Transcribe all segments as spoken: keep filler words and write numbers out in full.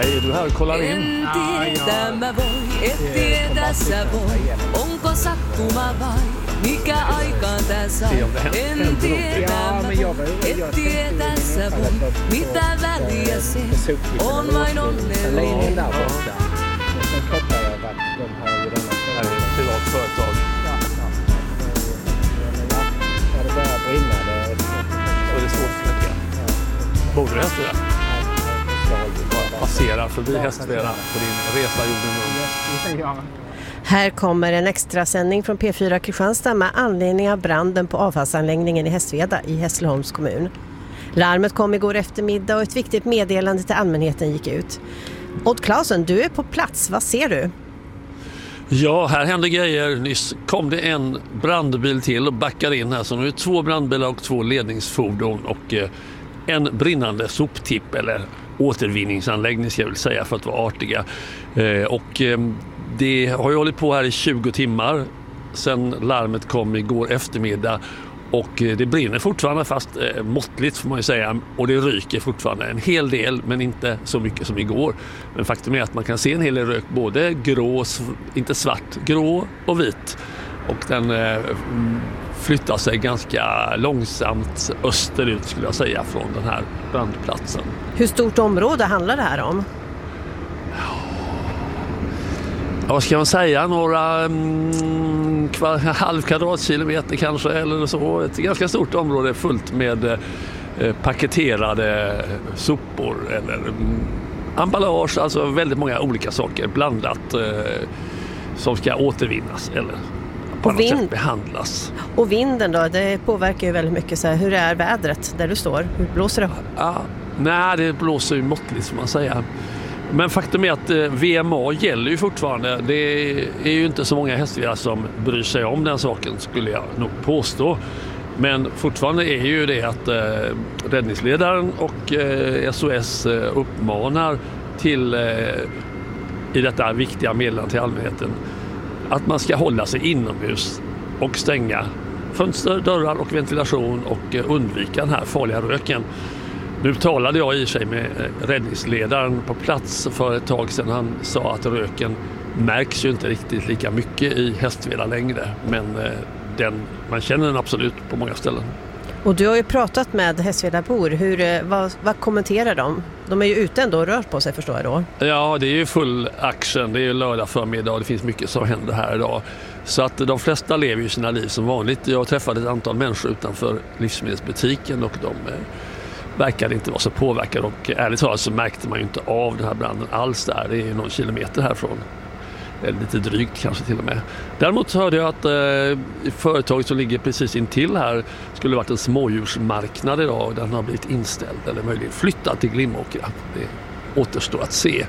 Är du här och kollar in? En tietämä voi, et tietässä voi. Onko sattuma vai, mikä aikaan tää sai? En tietämä voi, et tietässä voi. Mitä väliä se on vain onnellinen. Det här är ett privat företag. Så det är svårt för det. Bor du i Hästveda? Passerar förbi Hästveda på din resa jorden runt. Här kommer en extra sändning från P fyra Kristianstad med anledning av branden på avfallsanläggningen i Hästveda i Hässleholms kommun. Larmet kom igår eftermiddag och ett viktigt meddelande till allmänheten gick ut. Odd Claesson, du är på plats. Vad ser du? Ja, här hände grejer. Nyss kom det en brandbil till och backade in här. Så nu är det två brandbilar och två ledningsfordon och eh, en brinnande soptipp eller återvinningsanläggning ska jag väl säga för att vara artiga. Eh, och eh, det har ju hållit på här i tjugo timmar sedan larmet kom igår eftermiddag. Och eh, det brinner fortfarande fast eh, måttligt får man ju säga. Och det ryker fortfarande en hel del men inte så mycket som igår. Men faktum är att man kan se en hel del rök både grå, inte svart, grå och vit. Och den eh, flyttar sig ganska långsamt österut skulle jag säga från den här brandplatsen. Hur stort område handlar det här om? Ja, vad ska man säga? Några mm, kvar, halv kvadratkilometer kanske eller så. Ett ganska stort område fullt med eh, paketerade sopor eller mm, emballage. Alltså väldigt många olika saker blandat eh, som ska återvinnas eller på något sätt behandlas. Och vinden då, det påverkar ju väldigt mycket. Så här, hur är vädret där du står? Hur blåser det? Ja, nej, det blåser ju måttligt får man säga. Men faktum är att V M A gäller ju fortfarande. Det är ju inte så många hästvägar som bryr sig om den saken skulle jag nog påstå. Men fortfarande är ju det att eh, räddningsledaren och eh, S O S eh, uppmanar till eh, i detta viktiga meddelande till allmänheten att man ska hålla sig inomhus och stänga fönster, dörrar och ventilation och eh, undvika den här farliga röken. Nu talade jag i sig med räddningsledaren på plats för ett tag sedan. Han sa att röken märks ju inte riktigt lika mycket i Hästveda längre. Men den, man känner den absolut på många ställen. Och du har ju pratat med Hästvedabor. Hur, vad, vad kommenterar de? De är ju ute ändå och rör på sig förstår jag då. Ja, det är ju full action. Det är ju lördag förmiddag och det finns mycket som händer här idag. Så att de flesta lever ju sina liv som vanligt. Jag träffade ett antal människor utanför livsmedelsbutiken och de verkade inte vara så påverkade och ärligt talat så märkte man ju inte av den här branden alls där. Det är ju någon kilometer härifrån. Eller lite drygt kanske till och med. Däremot hörde jag att eh, företaget som ligger precis intill här skulle varit en smådjursmarknad idag och den har blivit inställd eller möjligen flyttad till Glimåkra. Det återstår att se.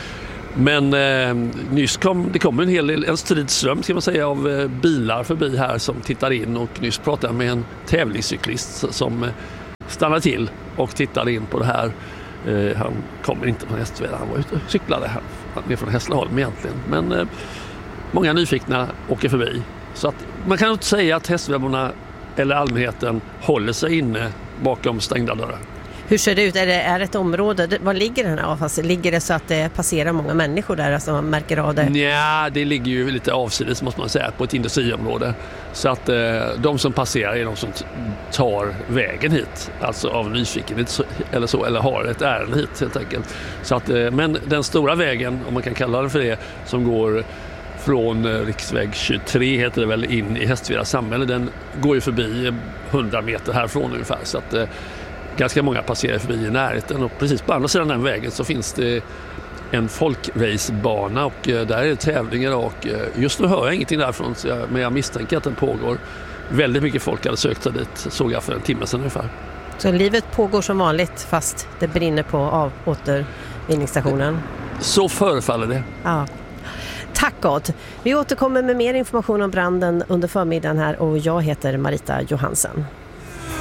Men eh, nyss kom det kom en hel del, en stridström ska man säga av eh, bilar förbi här som tittar in och nyss pratade jag med en tävlingscyklist som eh, stannade till och tittade in på det här. Eh, han kommer inte från Hästveda, han var ute och cyklade här. Han är från Hässleholm egentligen. Men eh, många nyfikna åker förbi. Så att man kan inte säga att Hästvedaborna eller allmänheten håller sig inne bakom stängda dörrar. Hur ser det ut? Är det, är det ett område? Var ligger den här avfalls? Ligger det så att det passerar många människor där som man märker av det? Ja, det ligger ju lite avsides måste man säga på ett industriområde. Så att eh, de som passerar är de som t- tar vägen hit. Alltså av nyfikenhet eller så, eller har ett ärende hit helt enkelt. Så att, eh, men den stora vägen, om man kan kalla den för det, som går från eh, riksväg tjugotre heter det väl in i Hästveda samhälle, den går ju förbi hundra meter härifrån ungefär. Så att eh, ganska många passerar förbi i närheten och precis på andra sidan den vägen så finns det en folkracebana och där är det tävlingar och just nu hör jag ingenting därifrån så jag, men jag misstänker att den pågår. Väldigt mycket folk hade sökt sig dit, såg jag för en timme sedan ungefär. Så livet pågår som vanligt fast det brinner på av återvinningsstationen? Så förefaller det. Ja. Tack Odd. Vi återkommer med mer information om branden under förmiddagen här och jag heter Marita Johansen.